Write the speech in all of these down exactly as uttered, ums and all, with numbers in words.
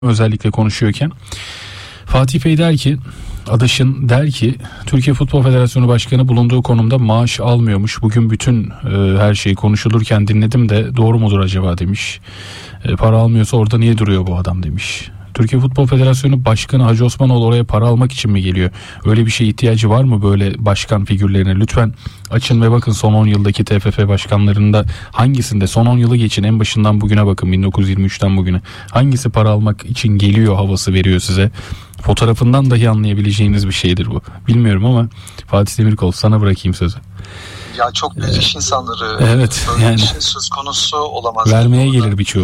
özellikle konuşuyorken. Fatih Bey der ki, Adaşın der ki Türkiye Futbol Federasyonu Başkanı bulunduğu konumda maaş almıyormuş. Bugün bütün e, her şeyi konuşulurken dinledim de doğru mudur acaba demiş. E, para almıyorsa orada niye duruyor bu adam demiş. Türkiye Futbol Federasyonu Başkanı Hacı Osmanoğlu oraya para almak için mi geliyor? Öyle bir şeye ihtiyacı var mı böyle başkan figürlerine? Lütfen açın ve bakın son on yıldaki T F F başkanlarında hangisinde, son on yılı geçin, en başından bugüne bakın, bin dokuz yüz yirmi üçten bugüne. Hangisi para almak için geliyor havası veriyor size? Fotoğrafından dahi anlayabileceğiniz bir şeydir bu. Bilmiyorum ama Fatih Demirkol, sana bırakayım sözü. Ya çok büyük iş insanları. Evet, böyle yani bir şey söz konusu olamaz. Vermeye gelir birçoğu.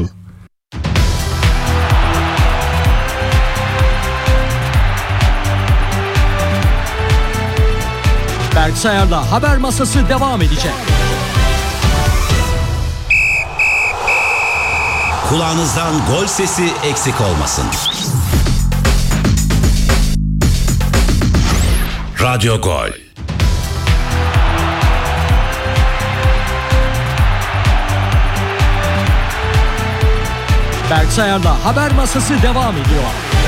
Berk Sayar'la haber masası devam edecek. Kulağınızdan gol sesi eksik olmasın. Radyo Gol. Berk Sayar'la haber masası devam ediyor.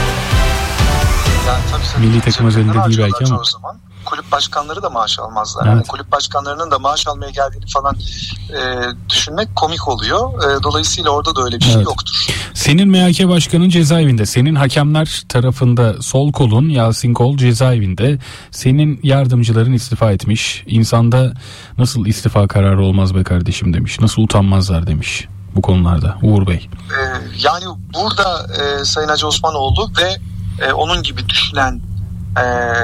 Yani tabii Milli takım özelinde değil belki ama. O zaman kulüp başkanları da maaş almazlar. Evet. Yani kulüp başkanlarının da maaş almaya geldiğini falan e, düşünmek komik oluyor. E, dolayısıyla orada da öyle bir şey Evet. yoktur. Senin M H K Başkanı'nın cezaevinde. Senin hakemler tarafında sol kolun Yasin Kol cezaevinde. Senin yardımcıların istifa etmiş. İnsanda nasıl istifa kararı olmaz be kardeşim demiş. Nasıl utanmazlar demiş bu konularda Uğur Bey. E, yani burada e, Sayın Hacı Osmanoğlu ve e, onun gibi düşünen e,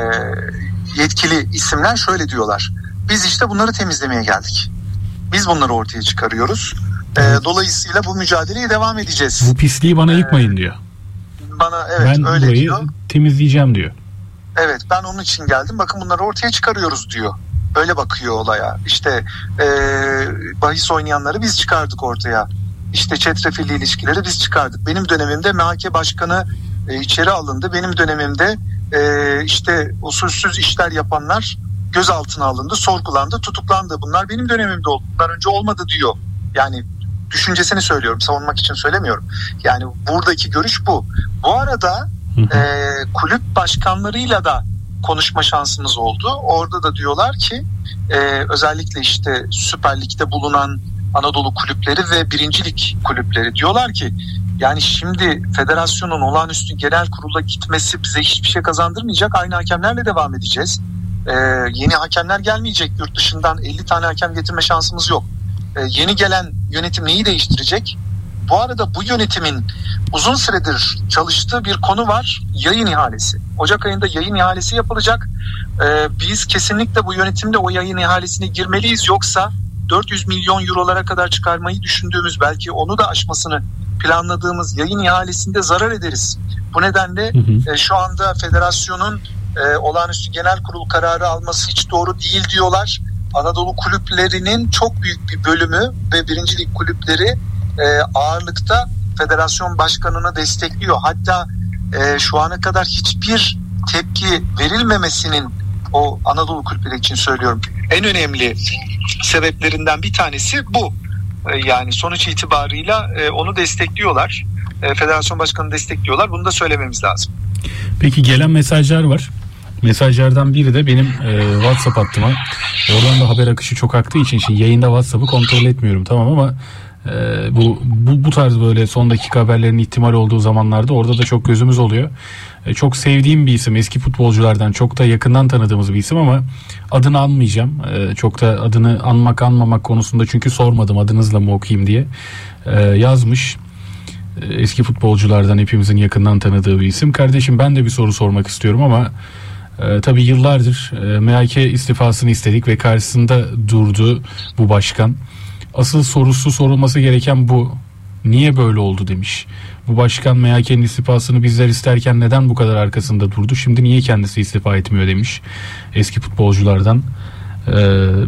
yetkili isimler şöyle diyorlar. Biz işte bunları temizlemeye geldik. Biz bunları ortaya çıkarıyoruz. E, dolayısıyla bu mücadeleye devam edeceğiz. Bu pisliği bana yıkmayın diyor. Bana evet Ben öyle burayı diyor. temizleyeceğim diyor. Evet, ben onun için geldim. Bakın bunları ortaya çıkarıyoruz diyor. Öyle bakıyor olaya. İşte e, bahis oynayanları biz çıkardık ortaya. İşte çetrefilli ilişkileri biz çıkardık. Benim dönemimde M H K Başkanı e, içeri alındı. Benim dönemimde e, işte usulsüz işler yapanlar gözaltına alındı, sorgulandı, tutuklandı. Bunlar benim dönemimde oldu. Bundan önce olmadı diyor. Yani düşüncesini söylüyorum, savunmak için söylemiyorum. Yani buradaki görüş bu. Bu arada e, kulüp başkanlarıyla da konuşma şansımız oldu. Orada da diyorlar ki e, özellikle işte Süper Lig'de bulunan Anadolu kulüpleri ve birincilik kulüpleri diyorlar ki yani şimdi federasyonun olağanüstü genel kurula gitmesi bize hiçbir şey kazandırmayacak. Aynı hakemlerle devam edeceğiz. Ee, yeni hakemler gelmeyecek yurt dışından, elli tane hakem getirme şansımız yok. Ee, yeni gelen yönetim neyi değiştirecek? Bu arada bu yönetimin uzun süredir çalıştığı bir konu var. Yayın ihalesi. Ocak ayında yayın ihalesi yapılacak. Ee, biz kesinlikle bu yönetimde o yayın ihalesine girmeliyiz. Yoksa dört yüz milyon eurolara kadar çıkarmayı düşündüğümüz, belki onu da aşmasını planladığımız yayın ihalesinde zarar ederiz. Bu nedenle hı hı. E, şu anda federasyonun e, olağanüstü genel kurul kararı alması hiç doğru değil diyorlar. Anadolu kulüplerinin çok büyük bir bölümü ve birincilik kulüpleri e, ağırlıkta federasyon başkanını destekliyor. Hatta e, şu ana kadar hiçbir tepki verilmemesinin, o Anadolu kulüpleri için söylüyorum, en önemli sebeplerinden bir tanesi bu. Yani sonuç itibarıyla onu destekliyorlar. Federasyon başkanını destekliyorlar. Bunu da söylememiz lazım. Peki gelen mesajlar var. Mesajlardan biri de benim e, WhatsApp hattıma. Oradan da haber akışı çok aktığı için şimdi yayında WhatsApp'ı kontrol etmiyorum, tamam, ama e, bu, bu bu tarz böyle son dakika haberlerin ihtimal olduğu zamanlarda orada da çok gözümüz oluyor. E, çok sevdiğim bir isim, eski futbolculardan, çok da yakından tanıdığımız bir isim ama adını anmayacağım. E, çok da adını anmak anmamak konusunda çünkü sormadım adınızla mı okuyayım diye. E, yazmış. E, eski futbolculardan hepimizin yakından tanıdığı bir isim. Kardeşim, ben de bir soru sormak istiyorum ama e, tabii yıllardır e, M H K istifasını istedik ve karşısında durdu bu başkan. Asıl sorusu sorulması gereken bu. Niye böyle oldu demiş. Bu başkan M H K'nin istifasını bizler isterken neden bu kadar arkasında durdu? Şimdi niye kendisi istifa etmiyor demiş. Eski futbolculardan e,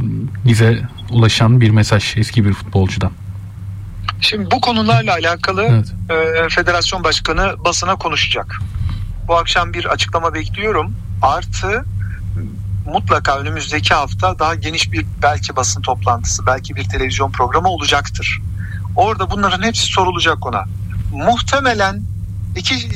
bize ulaşan bir mesaj eski bir futbolcudan. Şimdi bu konularla alakalı evet. e, federasyon başkanı basına konuşacak. Bu akşam bir açıklama bekliyorum. Artı mutlaka önümüzdeki hafta daha geniş bir belki basın toplantısı, belki bir televizyon programı olacaktır. Orada bunların hepsi sorulacak ona. Muhtemelen İki